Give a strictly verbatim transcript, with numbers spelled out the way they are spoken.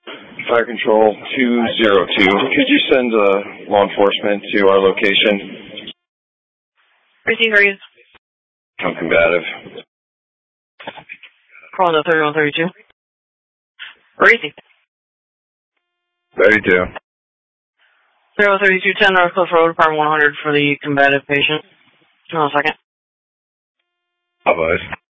Fire Control two zero two. Could you send uh, law enforcement to our location? Tracy, how are you? I'm combative. Calling the thirty-one thirty-two. Tracy. thirty-two. zero thirty-two ten North Cliff Road, apartment one hundred for the combative patient. Hold on a second. Bye-bye.